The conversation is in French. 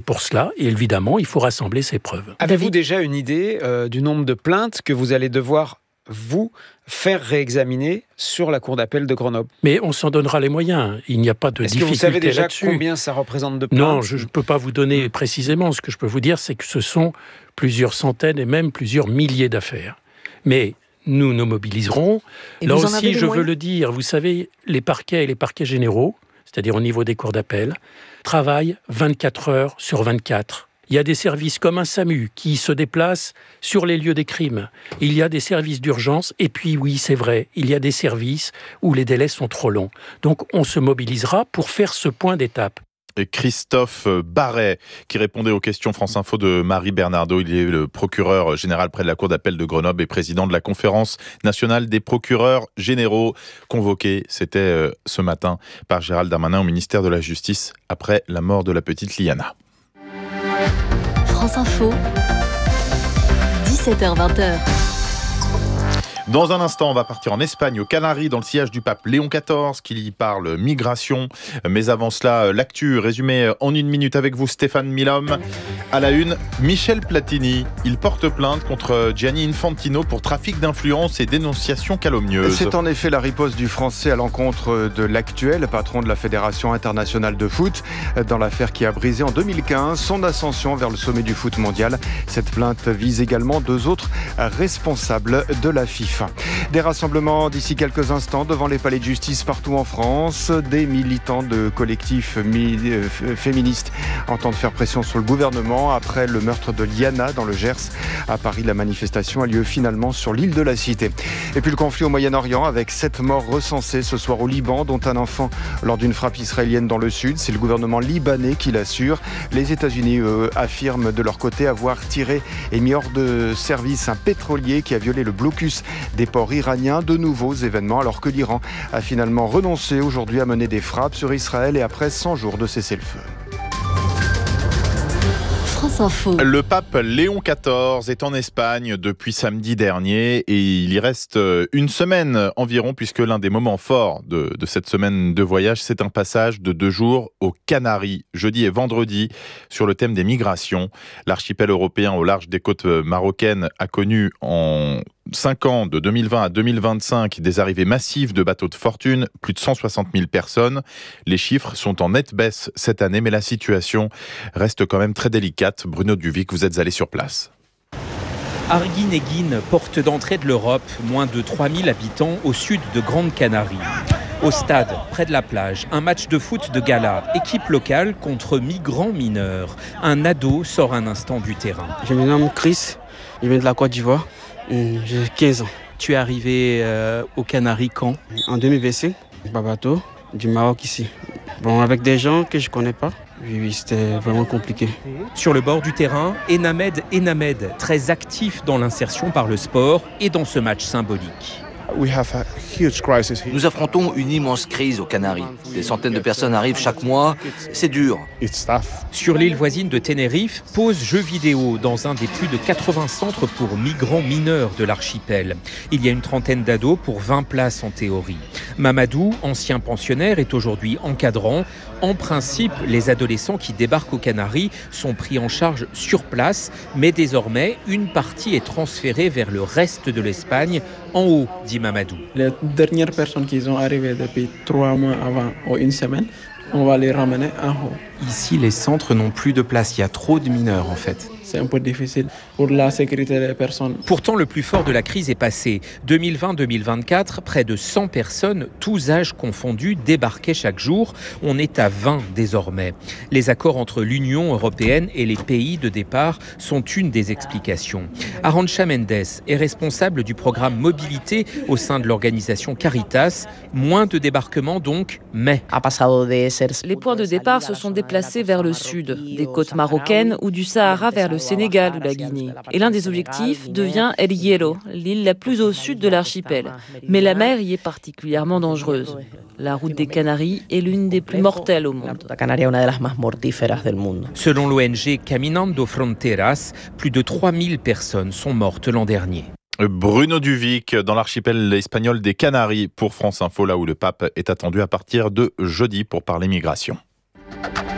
pour cela, et évidemment, il faut rassembler ces preuves. Avez-vous déjà une idée du nombre de plaintes que vous allez devoir, vous, faire réexaminer sur la Cour d'appel de Grenoble? Mais on s'en donnera les moyens. Il n'y a pas de difficulté là-dessus. Est-ce que vous savez déjà combien ça représente de plaintes? Non, je ne peux pas vous donner précisément. Ce que je peux vous dire, c'est que ce sont plusieurs centaines et même plusieurs milliers d'affaires. Mais nous nous mobiliserons. Là aussi, je veux le dire, vous savez, les parquets et les parquets généraux, c'est-à-dire au niveau des cours d'appel, travaillent 24 heures sur 24. Il y a des services comme un SAMU qui se déplacent sur les lieux des crimes. Il y a des services d'urgence et puis oui, c'est vrai, il y a des services où les délais sont trop longs. Donc on se mobilisera pour faire ce point d'étape. Christophe Barret, qui répondait aux questions France Info de Marie Bernardo. Il est le procureur général près de la Cour d'appel de Grenoble et président de la Conférence nationale des procureurs généraux. Convoqué, c'était ce matin par Gérald Darmanin au ministère de la Justice après la mort de la petite Liana. France Info, 17h-20h. Dans un instant, on va partir en Espagne, aux Canaries, dans le sillage du pape Léon XIV, qui y parle migration. Mais avant cela, l'actu résumé en une minute avec vous, Stéphane Milhomme. À la une, Michel Platini. Il porte plainte contre Gianni Infantino pour trafic d'influence et dénonciation calomnieuse. C'est en effet la riposte du Français à l'encontre de l'actuel patron de la Fédération internationale de foot, dans l'affaire qui a brisé en 2015 son ascension vers le sommet du foot mondial. Cette plainte vise également 2 autres responsables de la FIFA. Des rassemblements d'ici quelques instants devant les palais de justice partout en France. Des militants de collectifs féministes entendent faire pression sur le gouvernement après le meurtre de Liana dans le Gers. À Paris, la manifestation a lieu finalement sur l'île de la Cité. Et puis le conflit au Moyen-Orient avec 7 morts recensés ce soir au Liban, dont un enfant lors d'une frappe israélienne dans le sud. C'est le gouvernement libanais qui l'assure. Les États-Unis, eux, affirment de leur côté avoir tiré et mis hors de service un pétrolier qui a violé le blocus des ports iraniens. De nouveaux événements alors que l'Iran a finalement renoncé aujourd'hui à mener des frappes sur Israël et après 100 jours de cessez-le-feu. Le pape Léon XIV est en Espagne depuis samedi dernier et il y reste une semaine environ, puisque l'un des moments forts de cette semaine de voyage, c'est un passage de 2 jours aux Canaries, jeudi et vendredi, sur le thème des migrations. L'archipel européen au large des côtes marocaines a connu en 5 ans, de 2020 à 2025, des arrivées massives de bateaux de fortune, plus de 160 000 personnes. Les chiffres sont en nette baisse cette année, mais la situation reste quand même très délicate. Bruno Duvic, vous êtes allé sur place. Arguineguín, porte d'entrée de l'Europe, moins de 3000 habitants au sud de Grande Canarie. Au stade, près de la plage, un match de foot de gala, équipe locale contre migrants mineurs. Un ado sort un instant du terrain. Je me nomme Chris, je viens de la Côte d'Ivoire, j'ai 15 ans. Tu es arrivé aux Canaries quand ? En 2025, par bateau, du Maroc ici. Bon, avec des gens que je ne connais pas. Oui, c'était vraiment compliqué. Sur le bord du terrain, Enamed, très actif dans l'insertion par le sport et dans ce match symbolique. Nous affrontons une immense crise aux Canaries. Des centaines de personnes arrivent chaque mois. C'est dur. Sur l'île voisine de Tenerife, pause jeux vidéo dans un des plus de 80 centres pour migrants mineurs de l'archipel. Il y a une trentaine d'ados pour 20 places en théorie. Mamadou, ancien pensionnaire, est aujourd'hui encadrant. En principe, les adolescents qui débarquent aux Canaries sont pris en charge sur place, mais désormais, une partie est transférée vers le reste de l'Espagne, en haut, dit Mamadou. Les dernières personnes qui sont arrivées depuis 3 mois avant ou 1 semaine, on va les ramener en haut. Ici, les centres n'ont plus de place, il y a trop de mineurs en fait. C'est un peu difficile pour la sécurité des personnes. Pourtant, le plus fort de la crise est passé. 2020-2024, près de 100 personnes, tous âges confondus, débarquaient chaque jour. On est à 20 désormais. Les accords entre l'Union européenne et les pays de départ sont une des explications. Arantxa Mendes est responsable du programme Mobilité au sein de l'organisation Caritas. Moins de débarquements donc, mais... Les points de départ se sont déplacés vers le sud, des côtes marocaines ou du Sahara vers le Sénégal ou la Guinée. Et l'un des objectifs devient El Hierro, l'île la plus au sud de l'archipel. Mais la mer y est particulièrement dangereuse. La route des Canaries est l'une des plus mortelles au monde. Selon l'ONG Caminando Fronteras, plus de 3000 personnes sont mortes l'an dernier. Bruno Duvic dans l'archipel espagnol des Canaries pour France Info, là où le pape est attendu à partir de jeudi pour parler migration.